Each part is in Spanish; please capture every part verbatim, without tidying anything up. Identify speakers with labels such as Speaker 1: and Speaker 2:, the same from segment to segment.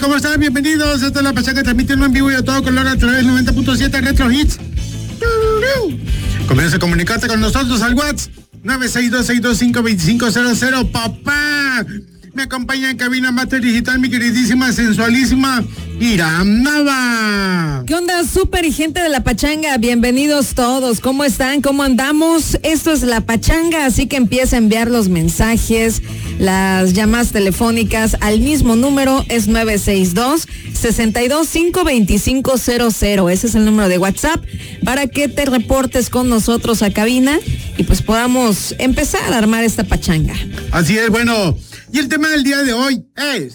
Speaker 1: ¿Cómo están? Bienvenidos. Esta es la Pachanga, transmitiendo en vivo y a todo color a través del noventa punto siete Retro Hits. Comienza a comunicarte con nosotros al WhatsApp nueve seis dos, seis dos cinco, dos cinco cero cero. Papá, me acompaña en cabina Master Digital mi queridísima, sensualísima Hiram Nava.
Speaker 2: ¿Qué onda, súper y gente de la Pachanga? Bienvenidos todos. ¿Cómo están? ¿Cómo andamos? Esto es la Pachanga, así que empieza a enviar los mensajes, las llamadas telefónicas al mismo número, es nueve seis dos, seis dos cinco, dos cinco cero cero. Ese es el número de WhatsApp para que te reportes con nosotros a cabina y pues podamos empezar a armar esta Pachanga.
Speaker 1: Así es, bueno, y el tema del día de hoy es...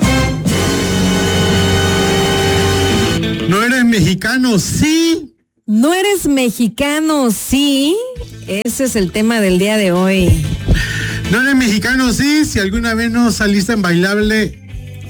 Speaker 1: ¿No eres mexicano? Sí.
Speaker 2: ¿No eres mexicano? Sí. Ese es el tema del día de hoy.
Speaker 1: ¿No eres mexicano? Sí. Si alguna vez no saliste en bailable,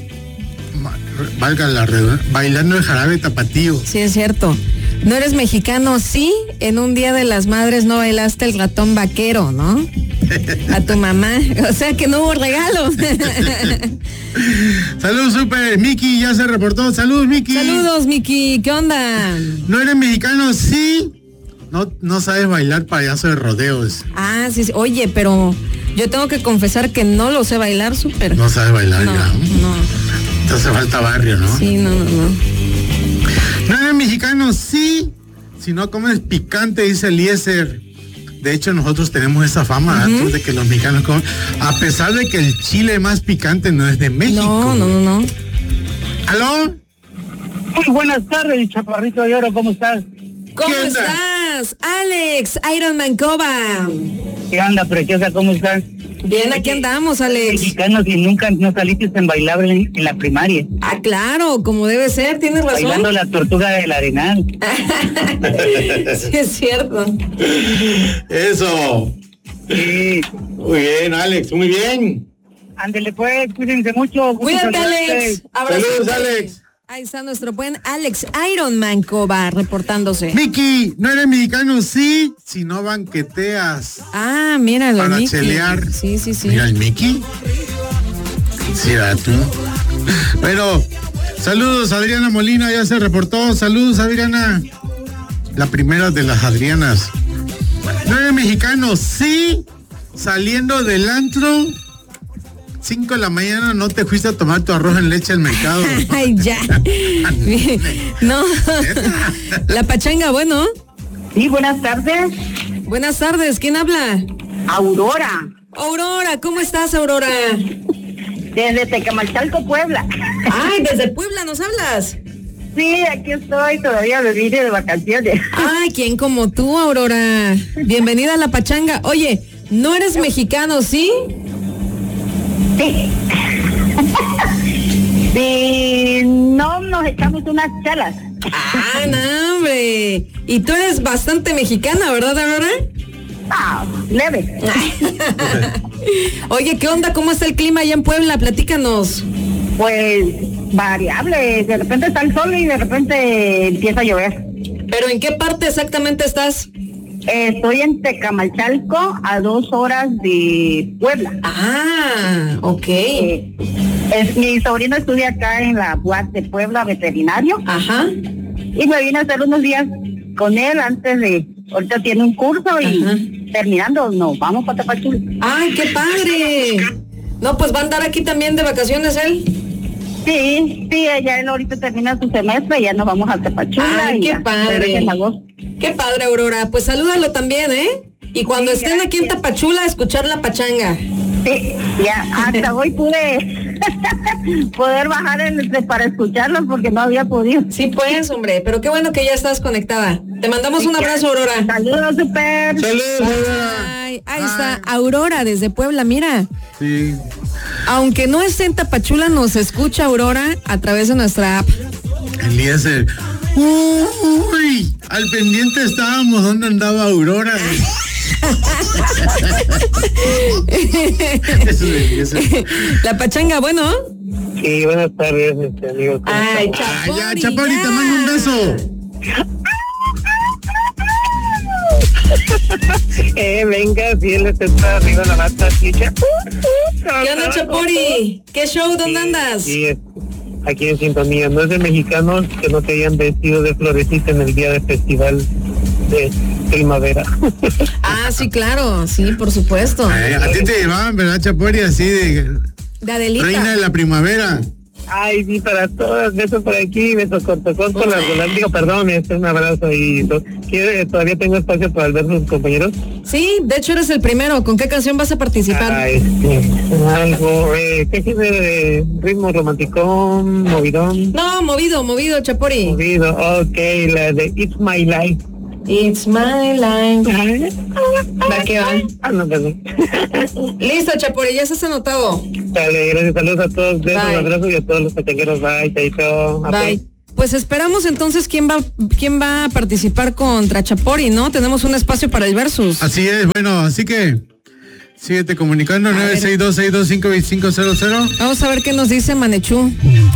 Speaker 1: valga la redundancia, bailando el jarabe tapatío.
Speaker 2: Sí, es cierto. ¿No eres mexicano? Sí. En un Día de las Madres no bailaste el ratón vaquero, ¿no? A tu mamá. O sea que no hubo regalo.
Speaker 1: Saludos, super. Miki ya se reportó. Saludos, Miki.
Speaker 2: Saludos, Miki. ¿Qué onda?
Speaker 1: ¿No eres mexicano? Sí. No, no sabes bailar payaso de rodeos.
Speaker 2: Ah, sí, sí. Oye, pero yo tengo que confesar que no lo sé bailar, súper.
Speaker 1: No sabes bailar,
Speaker 2: no,
Speaker 1: ya.
Speaker 2: No.
Speaker 1: Te hace falta barrio, ¿no?
Speaker 2: Sí, no, no, no.
Speaker 1: ¿No eres mexicano? Sí. Si no comes picante, dice Eliezer. De hecho, nosotros tenemos esa fama, uh-huh, antes de que los mexicanos comen, a pesar de que el chile más picante no es de México.
Speaker 2: No, no, no, no.
Speaker 1: ¿Aló?
Speaker 3: Muy buenas tardes, chaparrito de oro, ¿cómo estás?
Speaker 2: ¿Cómo estás? Alex, Iron Man Cova.
Speaker 3: ¿Qué onda, preciosa? ¿Cómo estás?
Speaker 2: Bien, aquí andamos, Alex.
Speaker 3: Mexicanos y nunca no saliste en bailable en, en la primaria.
Speaker 2: Ah, claro, como debe ser, tienes razón.
Speaker 3: Bailando la tortuga del Arenal.
Speaker 2: Sí, es cierto.
Speaker 1: Eso.
Speaker 3: Sí.
Speaker 1: Muy bien, Alex, muy bien.
Speaker 3: Ándele pues, cuídense mucho.
Speaker 2: Cuídate, Alex.
Speaker 1: Abrazo. Saludos, Alex.
Speaker 2: Ahí está nuestro buen Alex Iron Man Cova reportándose.
Speaker 1: Miki, ¿no eres mexicano? Sí, si no banqueteas.
Speaker 2: Ah, míralo,
Speaker 1: para
Speaker 2: Miki.
Speaker 1: chelear.
Speaker 2: Sí, sí, sí.
Speaker 1: Mira el Miki. Sí, tú. Bueno, saludos, Adriana Molina, ya se reportó. Saludos, Adriana. La primera de las Adrianas. ¿No eres mexicano? Sí, saliendo del antro. cinco de la mañana no te fuiste a tomar tu arroz en leche al mercado.
Speaker 2: Ay, ya. No. La Pachanga, bueno.
Speaker 3: Sí, buenas tardes.
Speaker 2: Buenas tardes, ¿quién habla?
Speaker 3: Aurora.
Speaker 2: Aurora, ¿cómo estás, Aurora?
Speaker 3: Desde Tecamalchalco, Puebla.
Speaker 2: Ay, desde Puebla nos hablas.
Speaker 3: Sí, aquí estoy, todavía me vine de vacaciones.
Speaker 2: Ay, ¿quién como tú, Aurora? Bienvenida a la Pachanga. Oye, ¿no eres mexicano, sí?
Speaker 3: Sí. Sí, no nos echamos unas chalas.
Speaker 2: Ah, no, hombre. Y tú eres bastante mexicana, ¿verdad, Aurora?
Speaker 3: Ah, leve.
Speaker 2: Oye, ¿qué onda? ¿Cómo está el clima allá en Puebla? Platícanos.
Speaker 3: Pues variable, de repente está el sol y de repente empieza a llover.
Speaker 2: ¿Pero en qué parte exactamente estás?
Speaker 3: Estoy en Tecamalchalco, a dos horas de Puebla.
Speaker 2: Ah, ok.
Speaker 3: Eh, es, mi sobrino estudia acá en la U A S de Puebla, veterinario.
Speaker 2: Ajá.
Speaker 3: Y me vine a hacer unos días con él antes de... Ahorita tiene un curso y ajá, terminando, nos vamos para Tapachula.
Speaker 2: ¡Ay, qué padre! No, pues va a andar aquí también de vacaciones él.
Speaker 3: Sí, sí, ya él ahorita termina su semestre y ya nos vamos a Tapachula.
Speaker 2: ¡Ay, qué
Speaker 3: ya,
Speaker 2: padre!
Speaker 3: En agosto.
Speaker 2: Qué padre, Aurora. Pues salúdalo también, ¿eh? Y cuando sí, estén aquí en Tapachula, escuchar la Pachanga.
Speaker 3: Sí, ya, hasta hoy pude poder bajar el, para escucharlos porque no había podido.
Speaker 2: Sí, pues, hombre, pero qué bueno que ya estás conectada. Te mandamos sí, un abrazo, Aurora.
Speaker 3: Saludos, super.
Speaker 1: Saludos, Aurora.
Speaker 2: Ay, ahí está, Aurora, desde Puebla, mira.
Speaker 1: Sí.
Speaker 2: Aunque no esté en Tapachula, nos escucha Aurora a través de nuestra app.
Speaker 1: Eliezer. Uy, al pendiente estábamos. ¿Dónde andaba Aurora?
Speaker 2: Eso es, eso es. La Pachanga, bueno.
Speaker 3: Sí, buenas tardes, este, amigo.
Speaker 2: Ay, Chapori,
Speaker 1: ah, ya, Chapori, te mando un beso.
Speaker 3: eh, venga, si él está arriba la mata, chicha.
Speaker 2: ¿Qué onda, Chapori? ¿Qué show? ¿Dónde sí, andas?
Speaker 3: Sí,
Speaker 4: aquí en sintonía. No es de mexicanos que no te hayan vestido de florecita en el día del festival de primavera.
Speaker 2: Ah, sí, claro, sí, por supuesto.
Speaker 1: Ay, a ti te llevaban, ¿verdad, Chapori? Así de
Speaker 2: De Adelita.
Speaker 1: reina de la primavera.
Speaker 4: Ay, sí, para todas, besos por aquí, besos con tocón con las volantes. Digo, perdón, este, un abrazo y to- ¿quiere, todavía tengo espacio para ver sus compañeros.
Speaker 2: Sí, de hecho eres el primero. ¿Con qué canción vas a participar?
Speaker 4: Ay, sí, algo, eh, ¿qué género de ritmo romanticón, movidón?
Speaker 2: No, movido, movido, Chapori.
Speaker 4: Movido, ok, la de It's My Life.
Speaker 2: It's my life. Va que va.
Speaker 4: Ah, no, perdón.
Speaker 2: Listo, Chapori, ya estás anotado.
Speaker 4: Dale, gracias, saludos a todos, besos,
Speaker 2: Bye.
Speaker 4: abrazos y a todos los pachangueros, bye, chaito.
Speaker 2: Bye. Pues esperamos entonces quién va quién va a participar contra Chapori, ¿no? Tenemos un espacio para el versus.
Speaker 1: Así es, bueno, así que síguete comunicando nueve seis dos, seis dos cinco, dos cinco cero cero.
Speaker 2: Vamos a ver qué nos dice Manechú.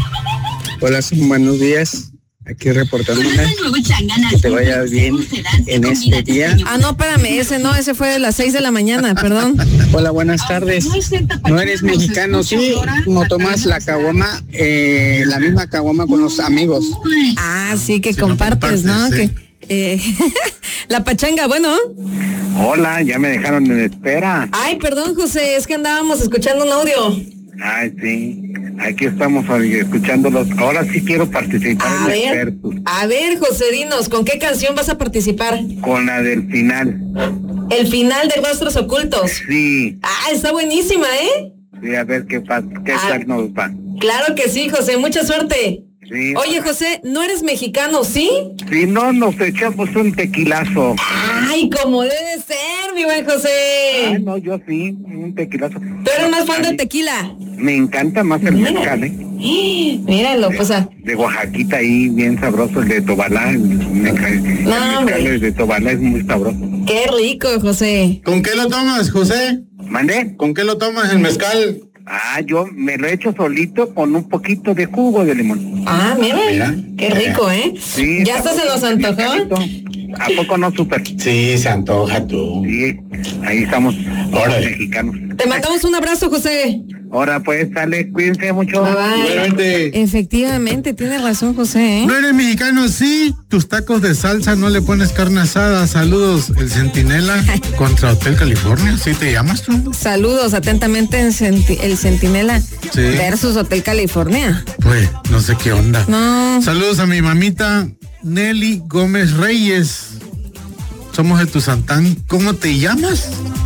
Speaker 5: Hola, buenos días. Aquí reportándome. Que te vaya bien en este día.
Speaker 2: Ah, no, espérame, ese no, ese fue de las seis de la mañana, perdón.
Speaker 5: Hola, buenas tardes. No eres mexicano, sí, no tomas la caguama, eh, la misma caguama con los amigos.
Speaker 2: Ah, sí, que
Speaker 1: Sí, no
Speaker 2: compartes, ¿no?
Speaker 1: compartes, sí.
Speaker 2: Que, eh, la pachanga, bueno.
Speaker 6: Hola, ya me dejaron en espera.
Speaker 2: Ay, perdón, José, es que andábamos escuchando un audio.
Speaker 6: Ay, sí, aquí estamos oye, escuchándolos. Ahora sí quiero participar
Speaker 2: A
Speaker 6: en
Speaker 2: ver,
Speaker 6: expertos
Speaker 2: a ver, José, dinos, ¿con qué canción vas a participar?
Speaker 6: con la del final.
Speaker 2: El final de Rostros Ocultos.
Speaker 6: Sí,
Speaker 2: Ah, está buenísima, ¿eh?
Speaker 6: sí, a ver qué pasa, qué
Speaker 2: Ah.
Speaker 6: tal nos va.
Speaker 2: Claro que sí, José, mucha suerte.
Speaker 6: Sí.
Speaker 2: Oye, José, ¿no eres mexicano, sí?
Speaker 6: Si no, nos echamos un tequilazo.
Speaker 2: Ay, como debe ser, mi buen
Speaker 6: Ay,
Speaker 2: José.
Speaker 6: no, yo sí, un tequilazo.
Speaker 2: Tú eres más fan del tequila.
Speaker 6: Me encanta más el
Speaker 2: Mira.
Speaker 6: mezcal, ¿eh?
Speaker 2: Míralo, pues, ah,
Speaker 6: De Oaxaquita ahí, bien sabroso, el de Tobalá. El, meca- el mezcal
Speaker 2: hombre.
Speaker 6: de Tobalá es muy sabroso.
Speaker 2: qué rico, José.
Speaker 1: ¿Con qué lo tomas, José?
Speaker 6: ¿Mandé?
Speaker 1: ¿Con qué lo tomas el mezcal?
Speaker 6: Ah, yo me lo he hecho solito con un poquito de jugo de limón.
Speaker 2: Ah, mira,
Speaker 1: Mira.
Speaker 2: qué rico, ¿eh?
Speaker 6: Sí,
Speaker 2: ¿Ya hasta se nos
Speaker 6: sabroso,
Speaker 2: antojó?
Speaker 6: mezcalito. ¿A poco no, súper?
Speaker 1: Sí, se antoja tú.
Speaker 6: Sí, ahí estamos,
Speaker 1: Órale.
Speaker 6: mexicanos.
Speaker 2: Te mandamos un abrazo, José.
Speaker 6: Ahora pues, sale, cuídense mucho.
Speaker 2: Bye, bye.
Speaker 1: Igualmente.
Speaker 2: Efectivamente, tiene razón, José, ¿eh?
Speaker 1: No eres mexicano, sí. Tus tacos de salsa no le pones carne asada. Saludos, el Centinela contra Hotel California. ¿Sí te llamas tú?
Speaker 2: Saludos atentamente en Centi- el Centinela
Speaker 1: Sí.
Speaker 2: versus Hotel California.
Speaker 1: Pues, no sé qué onda.
Speaker 2: No.
Speaker 1: Saludos a mi mamita Nelly Gómez Reyes. Somos de Tuzantán. ¿Cómo te llamas?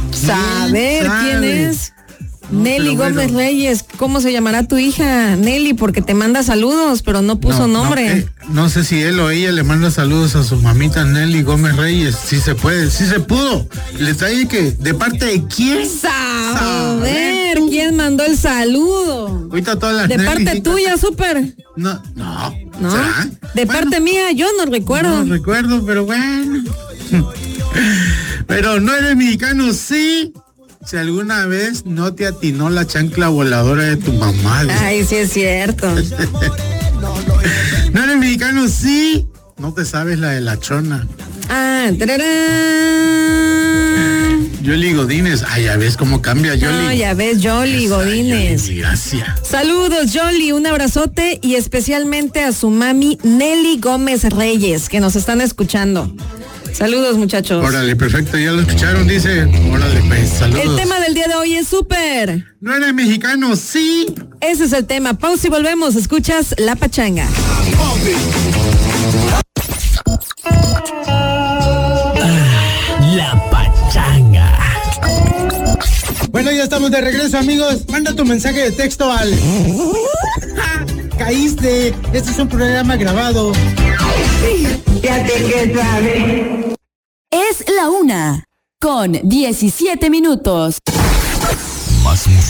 Speaker 2: Saber
Speaker 1: Bien
Speaker 2: quién
Speaker 1: sabe.
Speaker 2: es.
Speaker 1: No,
Speaker 2: Nelly
Speaker 1: pero
Speaker 2: Gómez
Speaker 1: bueno.
Speaker 2: Reyes. ¿Cómo se llamará tu hija? Nelly, porque te manda saludos, pero no puso
Speaker 1: No, no,
Speaker 2: nombre.
Speaker 1: eh, no sé si él o ella le manda saludos a su mamita Nelly Gómez Reyes. Sí se puede, sí se pudo. Le trae que, ¿de parte de quién?
Speaker 2: Saber quién mandó el saludo.
Speaker 1: Ahorita todas las
Speaker 2: De
Speaker 1: Nelly,
Speaker 2: parte
Speaker 1: sí,
Speaker 2: tuya, súper.
Speaker 1: No, no.
Speaker 2: ¿No?
Speaker 1: ¿Será?
Speaker 2: De
Speaker 1: Bueno,
Speaker 2: parte mía, yo no recuerdo.
Speaker 1: No recuerdo, pero bueno. Pero no eres mexicano, sí. Si alguna vez no te atinó la chancla voladora de tu mamá. dice.
Speaker 2: Ay, sí es cierto.
Speaker 1: No eres mexicano, sí. No te sabes la de la chona.
Speaker 2: Ah, tararán.
Speaker 1: Yoli Godínez. Ay, ya ves cómo cambia Yoli.
Speaker 2: No, ya ves, Yoli Godínez.
Speaker 1: Ay, gracias.
Speaker 2: Saludos, Yoli, un abrazote y especialmente a su mami Nelly Gómez Reyes, que nos están escuchando. Saludos, muchachos.
Speaker 1: Órale, perfecto, ya lo escucharon, dice. Órale, pues, saludos.
Speaker 2: El tema del día de hoy es súper.
Speaker 1: No eres mexicano, sí.
Speaker 2: Ese es el tema. Pausa y volvemos. Escuchas La Pachanga.
Speaker 7: La Pachanga.
Speaker 8: Bueno, ya estamos de regreso, amigos. Manda tu mensaje de texto al... Caíste. Este es un programa grabado.
Speaker 9: Es la una, con diecisiete minutos.
Speaker 7: Más música.